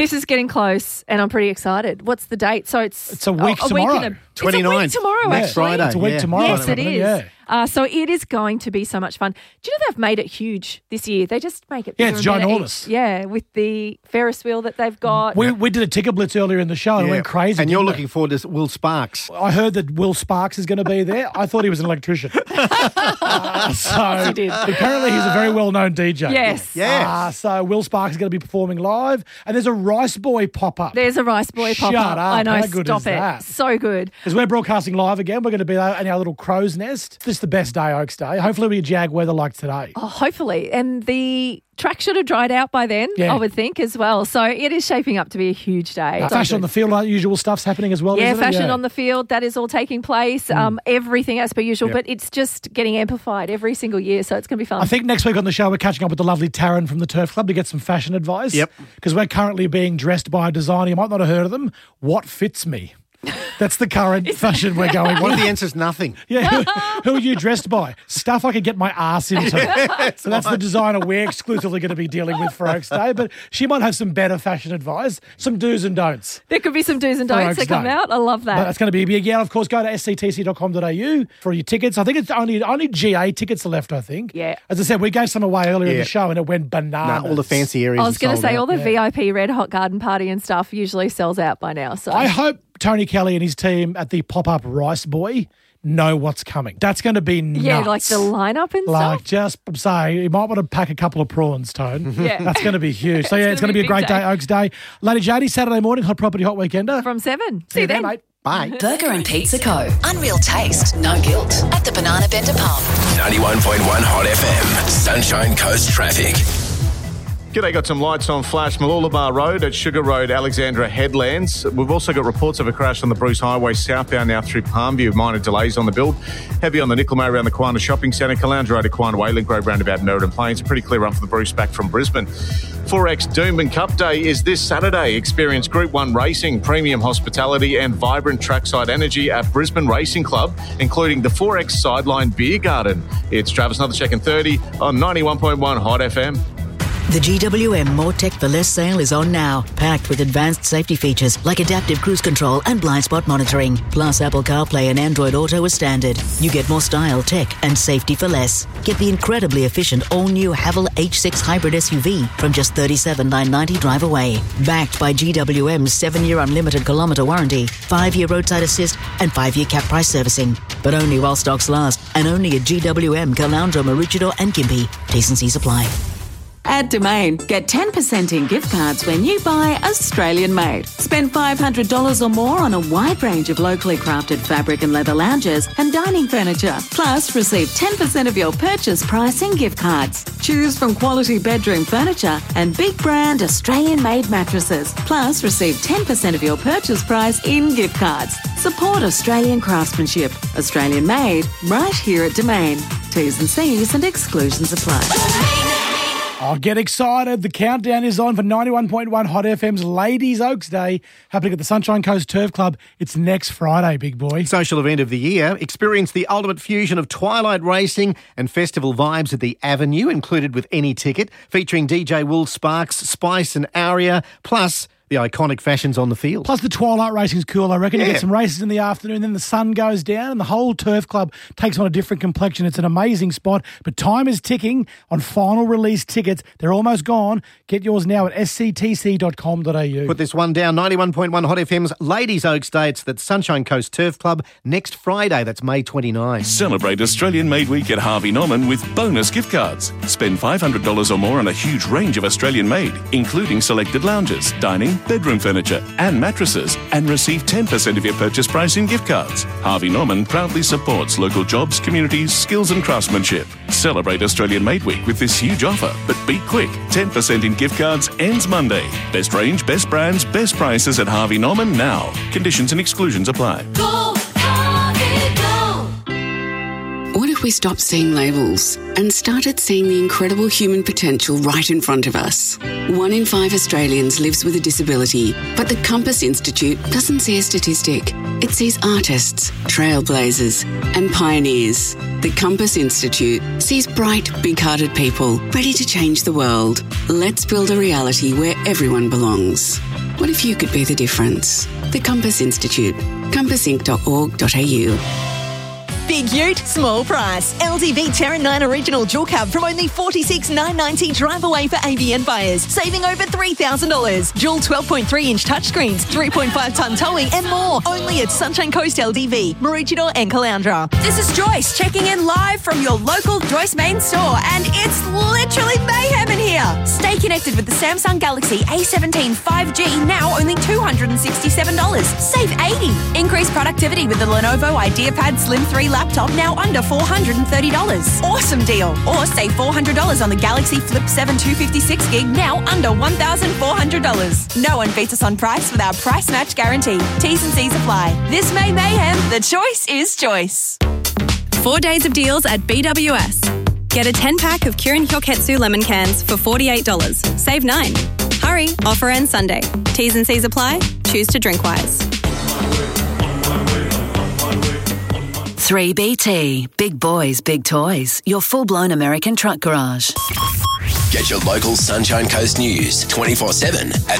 This is getting close, and I'm pretty excited. What's the date? So it's a week tomorrow. It's a week tomorrow, Next actually. Friday. It's a week tomorrow. Yes, it is. Yeah. So it is going to be so much fun. Do you know they've made it huge this year? They just make it Yeah, bigger it's and better ginormous. Yeah, with the Ferris wheel that they've got. We did a ticket blitz earlier in the show and it went crazy. And you're didn't it? looking forward to Will Sparks. I heard that Will Sparks is going to be there. I thought he was an electrician. So apparently he's a very well-known DJ. Yes. Yes. So Will Sparks is going to be performing live, and there's a Rice Boy pop-up. There's a Rice Boy Shut pop-up. up. I know, How good stop is it. that? So good. Because we're broadcasting live again. We're going to be in our little crow's nest. This is the best day, Oaks Day. Hopefully we Jag weather like today. Oh, hopefully. And the track should have dried out by then, Yeah. I would think, as well. So it is shaping up to be a huge day. So Fashion on good. the field, like usual stuff's happening as well, Yeah, isn't it? fashion on the field, that is all taking place. Everything as per usual, but it's just getting amplified every single year, so it's going to be fun. I think next week on the show we're catching up with the lovely Taryn from the Turf Club to get some fashion advice. Yep. Because we're currently being dressed by a designer. You might not have heard of them. What fits me? That's the current fashion we're going One with. of the answers, nothing. Yeah, who are you dressed by? Stuff I could get my ass into. So that's the designer we're exclusively going to be dealing with for Oaks Day. But she might have some better fashion advice, some do's and don'ts. there could be some do's and don'ts Oaks that come Day. out. I love that. But that's going to be a big, yeah, of course, go to sctc.com.au for your tickets. I think it's only GA tickets are left, I think. Yeah. As I said, we gave some away earlier in Yeah. the show and it went bananas. All the fancy areas I was going to sold say out. all the VIP Red Hot Garden Party and stuff usually sells out by now. So I hope Tony Kelly and his team at the pop-up Rice Boy know what's coming. That's going to be nuts. yeah, like the lineup and Like, stuff. just say, you might want to pack a couple of prawns, Tone. Yeah. That's going to be huge. So, yeah, it's going to be a big great day, day. Oaks Day. Lady JD, Saturday morning, Hot Property Hot Weekender. From 7. See you there, then. mate. Bye. Burger and Pizza Co. Unreal taste, no guilt. At the Banana Bender Pub. 91.1 Hot FM. Sunshine Coast Traffic. G'day, got some lights on flash Mooloolaba Road at Sugar Road, Alexandra Headlands. We've also got reports of a crash on the Bruce Highway southbound now through Palmview. Minor delays on the build. Heavy on the Nicolmay around the Quanah Shopping Centre, Caloundra Road to Quanah Wayland Grove roundabout Meriden Plains. A pretty clear run for the Bruce back from Brisbane. 4X Doomben Cup Day is this Saturday. Experience Group 1 racing, premium hospitality and vibrant trackside energy at Brisbane Racing Club, including the 4X Sideline Beer Garden. It's Travis Nothercheck and 30 on 91.1 Hot FM. The GWM More Tech for Less sale is on now, packed with advanced safety features like adaptive cruise control and blind spot monitoring, plus Apple CarPlay and Android Auto as standard. You get more style, tech and safety for less. Get the incredibly efficient all-new Haval H6 hybrid SUV from just $37,990 drive away. Backed by GWM's 7-year unlimited kilometre warranty, 5-year roadside assist and 5-year cap price servicing. But only while stocks last, and only at GWM, Caloundra, Maroochydore and Gympie. T&Cs apply. At Domain, get 10% in gift cards when you buy Australian made. Spend $500 or more on a wide range of locally crafted fabric and leather lounges and dining furniture. Plus, receive 10% of your purchase price in gift cards. Choose from quality bedroom furniture and big brand Australian made mattresses. Plus, receive 10% of your purchase price in gift cards. Support Australian craftsmanship. Australian made, right here at Domain. T's and C's and exclusions apply. Oh, get excited. The countdown is on for 91.1 Hot FM's Ladies Oaks Day, happening at the Sunshine Coast Turf Club. It's next Friday, big boy. Social event of the year. Experience the ultimate fusion of twilight racing and festival vibes at the Avenue, included with any ticket, featuring DJ Will Sparks, Spice and Aria, plus the iconic fashions on the field. Plus the twilight racing's cool, I reckon. You Yeah. get some races in the afternoon, then the sun goes down and the whole Turf Club takes on a different complexion. It's an amazing spot, but time is ticking on final release tickets. They're almost gone. Get yours now at sctc.com.au. Put this one down, 91.1 Hot FM's Ladies Oaks Day. It's at Sunshine Coast Turf Club next Friday. That's May 29. Celebrate Australian Made Week at Harvey Norman with bonus gift cards. Spend $500 or more on a huge range of Australian made, including selected lounges, dining, bedroom furniture and mattresses, and receive 10% of your purchase price in gift cards. Harvey Norman proudly supports local jobs, communities, skills and craftsmanship. Celebrate Australian Made Week with this huge offer, but be quick. 10% in gift cards ends Monday. Best range, best brands, best prices at Harvey Norman now. Conditions and exclusions apply. Go, Harvey, go! What if we stop seeing labels and started seeing the incredible human potential right in front of us? 1 in 5 Australians lives with a disability, but the Compass Institute doesn't see a statistic. It sees artists, trailblazers, and pioneers. The Compass Institute sees bright, big-hearted people ready to change the world. Let's build a reality where everyone belongs. What if you could be the difference? The Compass Institute. compassinc.org.au. Big ute, small price. LDV Terra 9 Original Dual Cab from only $46,990 drive away for ABN buyers, saving over $3,000. Dual 12.3-inch touchscreens, 3.5-tonne towing and more. Only at Sunshine Coast LDV, Maroochydore and Caloundra. This is Joyce checking in live from your local Joyce main store, and it's literally mayhem in here. Stay connected with the Samsung Galaxy A17 5G, now only $267. Save $80. Increase productivity with the Lenovo IdeaPad Slim 3 laptop, now under $430. Awesome deal. Or save $400 on the Galaxy Flip 7 256GB, now under $1,400. No one beats us on price with our price match guarantee. T's and C's apply. This May mayhem, the choice is choice. 4 days of deals at BWS. Get a 10-pack of Kirin Hyoketsu lemon cans for $48. Save $9. Hurry, offer ends Sunday. T's and C's apply. Choose to drink wise. 3BT. Big boys, big toys. Your full-blown American truck garage. Get your local Sunshine Coast news 24/7 at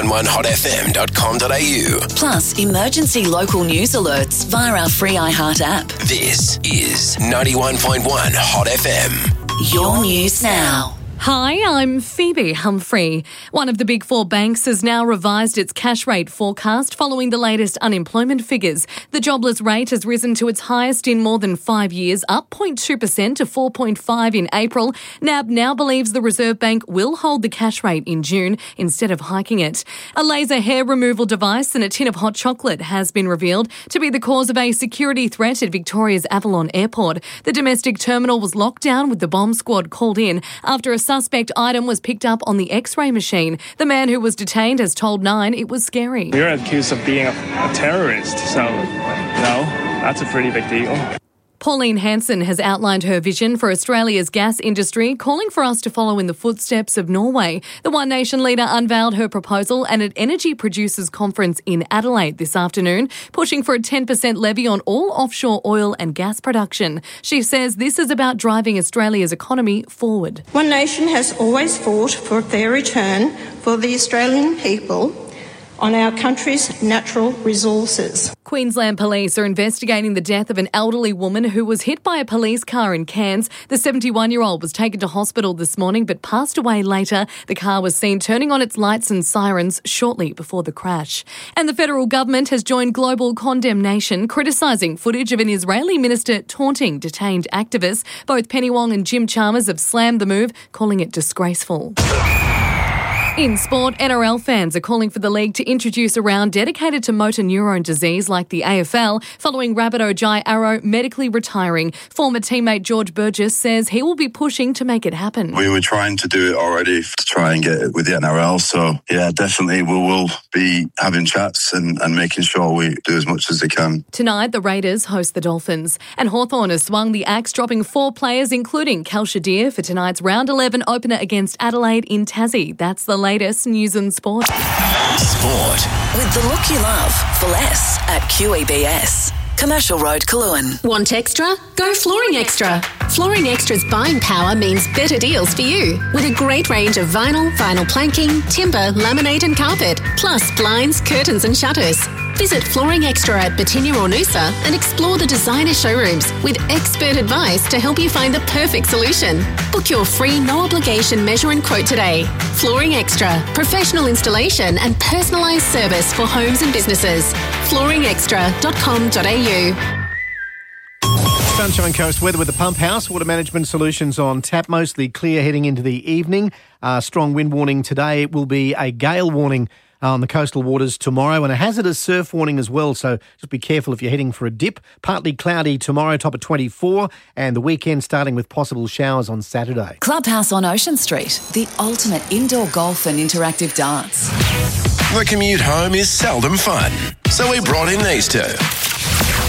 911hotfm.com.au. Plus, emergency local news alerts via our free iHeart app. This is 91.1 Hot FM. Your news now. Hi, I'm Phoebe Humphrey. One of the big four banks has now revised its cash rate forecast following the latest unemployment figures. The jobless rate has risen to its highest in more than 5 years, up 0.2% to 4.5 in April. NAB now believes the Reserve Bank will hold the cash rate in June instead of hiking it. A laser hair removal device and a tin of hot chocolate has been revealed to be the cause of a security threat at Victoria's Avalon Airport. The domestic terminal was locked down with the bomb squad called in after a suspect item was picked up on the X-ray machine. The man who was detained has told Nine it was scary. You're accused of being a terrorist, so, that's a pretty big deal. Pauline Hanson has outlined her vision for Australia's gas industry, calling for us to follow in the footsteps of Norway. The One Nation leader unveiled her proposal at an energy producers conference in Adelaide this afternoon, pushing for a 10% levy on all offshore oil and gas production. She says this is about driving Australia's economy forward. One Nation has always fought for a fair return for the Australian people on our country's natural resources. Queensland police are investigating the death of an elderly woman who was hit by a police car in Cairns. The 71-year-old was taken to hospital this morning but passed away later. The car was seen turning on its lights and sirens shortly before the crash. And the federal government has joined global condemnation, criticising footage of an Israeli minister taunting detained activists. Both Penny Wong and Jim Chalmers have slammed the move, calling it disgraceful. In sport, NRL fans are calling for the league to introduce a round dedicated to motor neurone disease like the AFL, following Rabbitoh Jai Arrow medically retiring. Former teammate George Burgess says he will be pushing to make it happen. We were trying to do it already to try and get it with the NRL, so yeah, definitely we will be having chats and making sure we do as much as we can. Tonight, the Raiders host the Dolphins, and Hawthorn has swung the axe, dropping 4 players, including Cal Shadir, for tonight's round 11 opener against Adelaide in Tassie. That's the latest news and sport. Sport. With the look you love for less at QEBS. Commercial Road, Coolangatta. Want extra? Go Flooring Extra. Flooring Extra's buying power means better deals for you. With a great range of vinyl planking, timber, laminate and carpet, plus blinds, curtains and shutters. Visit Flooring Extra at Batinia or Noosa and explore the designer showrooms with expert advice to help you find the perfect solution. Book your free no-obligation measure and quote today. Flooring Extra. Professional installation and personalised service for homes and businesses. flooringextra.com.au. Sunshine Coast weather with the Pump House. Water management solutions on tap, mostly clear heading into the evening. Strong wind warning today. It will be a gale warning on the coastal waters tomorrow, and a hazardous surf warning as well, so just be careful if you're heading for a dip. Partly cloudy tomorrow, top of 24, and the weekend starting with possible showers on Saturday. Clubhouse on Ocean Street, the ultimate indoor golf and interactive darts. The commute home is seldom fun, so we brought in these two.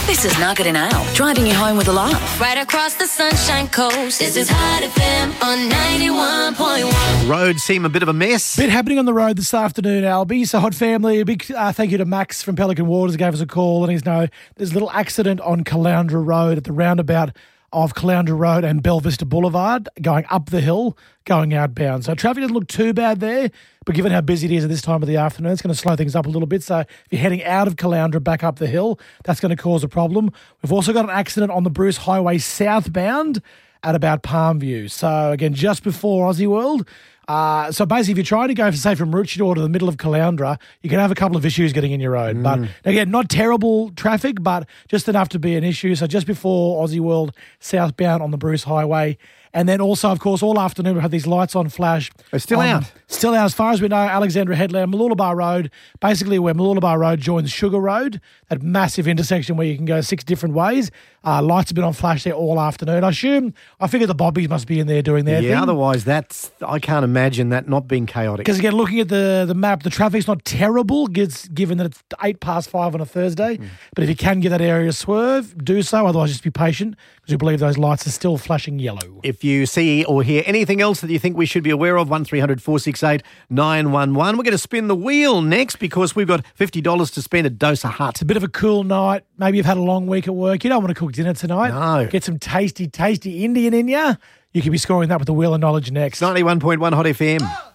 This is Nugget and Ale, driving you home with a laugh. Right across the Sunshine Coast. This is Hot FM on 91.1. Roads seem a bit of a mess. Bit happening on the road this afternoon, Albie. So, Hot Family, a big thank you to Max from Pelican Waters, gave us a call, and he's there's a little accident on Caloundra Road at the roundabout of Caloundra Road and Bell Vista Boulevard, going up the hill, going outbound. So traffic doesn't look too bad there, but given how busy it is at this time of the afternoon, it's going to slow things up a little bit. So if you're heading out of Caloundra back up the hill, that's going to cause a problem. We've also got an accident on the Bruce Highway southbound at about Palmview. So again, just before Aussie World. So basically, if you're trying to go, say, from Maroochydore to the middle of Caloundra, you can have a couple of issues getting in your road. But again, not terrible traffic, but just enough to be an issue. So just before Aussie World, southbound on the Bruce Highway. And then also, of course, all afternoon we've had these lights on flash. They're still out. Still out. As far as we know, Alexandra Headland, Mooloolaba Road, basically where Mooloolaba Road joins Sugar Road, that massive intersection where you can go 6 different ways. Lights have been on flash there all afternoon. I figure the Bobbies must be in there doing their thing. Yeah, otherwise I can't imagine that not being chaotic. Because again, looking at the map, the traffic's not terrible, given that it's 5:08 on a Thursday. But if you can give that area a swerve, do so. Otherwise, just be patient, because we believe those lights are still flashing yellow. If you see or hear anything else that you think we should be aware of, 1300 468 911. We're going to spin the wheel next, because we've got $50 to spend at Dosa Hut. It's a bit of a cool night. Maybe you've had a long week at work. You don't want to cook dinner tonight. No. Get some tasty Indian in you. You could be scoring that with the Wheel of Knowledge next. 91.1 Hot FM.